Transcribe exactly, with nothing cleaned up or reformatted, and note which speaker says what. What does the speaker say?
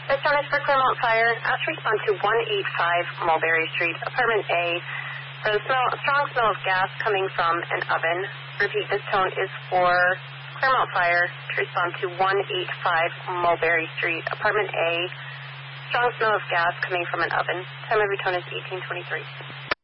Speaker 1: This tone is for Claremont Fire. Ask to respond to one eighty-five Mulberry Street, Apartment A. For the smell, strong smell of gas coming from an oven. Repeat, this tone is for Claremont Fire to respond to one eighty-five Mulberry Street, Apartment A. Strong smell of gas coming from an oven. Time of your tone is eighteen twenty-three.